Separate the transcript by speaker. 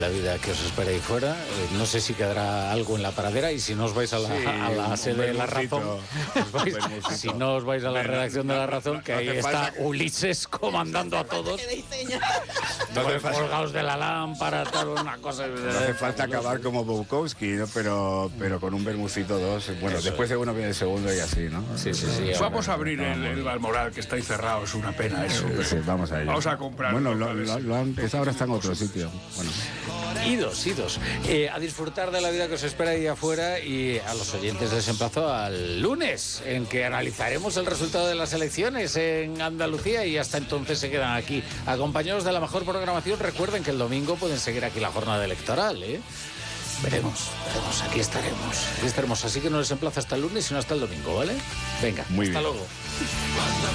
Speaker 1: la vida que os espera ahí fuera. No sé si quedará algo en la paradera y si no os vais a la sede de La Razón, si no os vais a la redacción de La Razón, que ahí está Ulises comandando a todos. Colgados de la lámpara, tal, una cosa.
Speaker 2: No hace falta acabar como Bukowski, ¿no? Pero con un Bermucito 2. Bueno, eso después de uno viene el segundo y así, ¿no?
Speaker 1: Sí.
Speaker 3: Vamos a abrir el Balmoral, que está ahí cerrado, es una pena eso.
Speaker 2: Sí, vamos a ello.
Speaker 3: Vamos a comprar.
Speaker 2: Bueno, ahora está en otro sitio. Bueno.
Speaker 1: Idos. A disfrutar de la vida que os espera ahí afuera, y a los oyentes les emplazo al lunes, en que analizaremos el resultado de las elecciones en Andalucía, y hasta entonces se quedan aquí acompañados de la mejor programación. Recuerden que el domingo pueden seguir aquí la jornada electoral, ¿eh? Veremos, aquí estaremos. Así que no les emplazo hasta el lunes, sino hasta el domingo, ¿vale? Venga,
Speaker 2: muy
Speaker 1: hasta
Speaker 2: bien.
Speaker 1: luego.